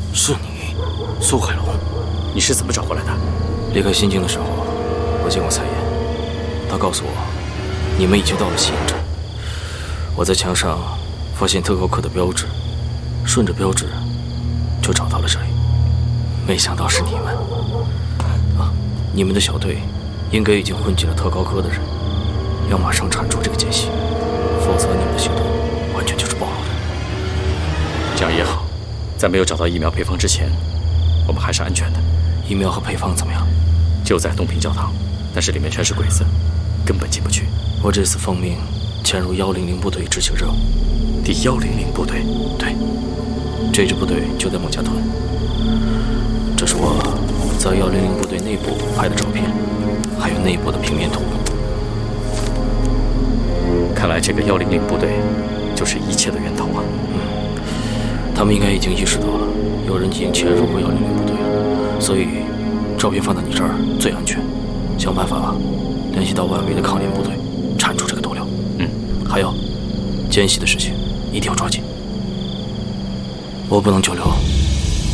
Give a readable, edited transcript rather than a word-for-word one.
是你，苏海龙， 你是怎么找过来的？ 离开新京的时候，我见过蔡妍，他告诉我，你们已经到了西营镇。我在墙上发现特高课的标志，顺着标志就找到了这里。没想到是你们啊！你们的小队应该已经混进了特高科的人，要马上铲除这个奸细，否则你们的行动完全就是暴露的。 这样也好，在没有找到疫苗配方之前，我们还是安全的。 疫苗和配方怎么样？ 就在东平教堂，但是里面全是鬼子，根本进不去。 我这次奉命潜入100部队执行任务。 第100部队？ 对，这支部队就在孟家屯。这是我在100部队内部拍的照片，还有内部的平面图。 看来这个100部队就是一切的源头啊。 他们应该已经意识到了有人已经潜入过100部队了，所以照片放在你这儿最安全。想办法联系到外围的抗联部队，铲除这个毒瘤。还有奸细的事情一定要抓紧，我不能久留。